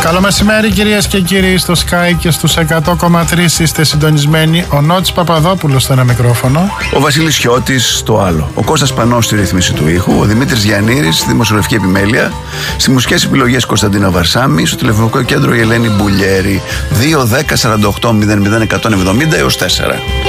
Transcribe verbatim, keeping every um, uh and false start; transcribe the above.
Καλό μεσημέρι κυρίες και κύριοι, στο Sky και στους εκατό κόμμα τρία είστε συντονισμένοι. Ο Νότης Παπαδόπουλος στο ένα μικρόφωνο. Ο Βασίλης Χιώτης στο άλλο. Ο Κώστας Πανός στη ρύθμιση του ήχου. Ο Δημήτρης Γιαννήρης στη δημοσιογραφική επιμέλεια. Στις μουσικές επιλογές Κωνσταντίνα Βαρσάμι. Στο τηλεφωνικό κέντρο η Ελένη Μπουλιέρη. δύο δέκα σαράντα οκτώ μηδέν μηδέν εκατόν εβδομήντα έως τέσσερα.